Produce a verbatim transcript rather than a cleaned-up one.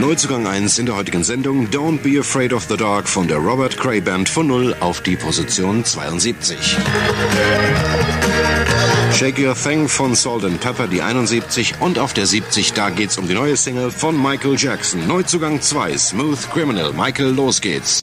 Neuzugang eins in der heutigen Sendung, Don't Be Afraid of the Dark von der Robert Cray Band von null auf die Position zweiundsiebzig. Shake Your Thing von Salt and Pepper, die einundsiebzig, und auf der siebzig, da geht's um die neue Single von Michael Jackson. Neuzugang zwei, Smooth Criminal. Michael, los geht's.